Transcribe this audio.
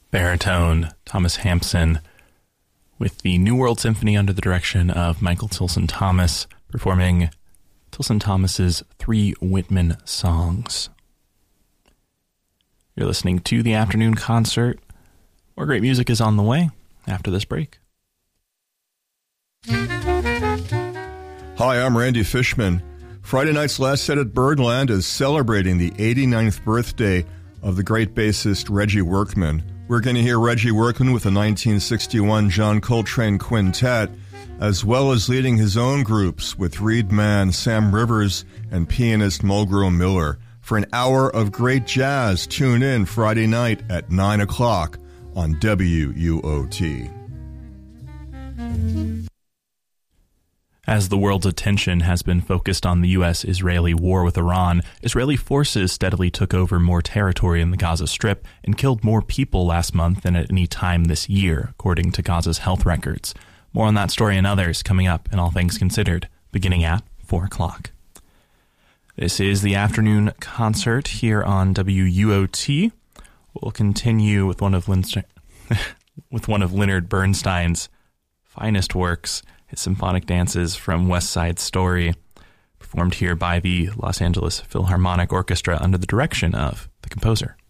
baritone Thomas Hampson with the New World Symphony under the direction of Michael Tilson Thomas, performing Tilson Thomas's 3 Whitman songs. You're listening to the afternoon concert. More great music is on the way after this break. Hi, I'm Randy Fishman. Friday night's last set at Birdland is celebrating the 89th birthday of the great bassist Reggie Workman. We're going to hear Reggie Workman with the 1961 John Coltrane Quintet, as well as leading his own groups with Reed Mann, Sam Rivers, and pianist Mulgrew Miller. For an hour of great jazz, tune in Friday night at 9 o'clock on WUOT. As the world's attention has been focused on the U.S.-Israeli war with Iran, Israeli forces steadily took over more territory in the Gaza Strip and killed more people last month than at any time this year, according to Gaza's health records. More on that story and others coming up in All Things Considered, beginning at 4 o'clock. This is the afternoon concert here on WUOT. We'll continue with one of Leonard Bernstein's finest works, his symphonic dances from West Side Story, performed here by the Los Angeles Philharmonic Orchestra under the direction of the composer.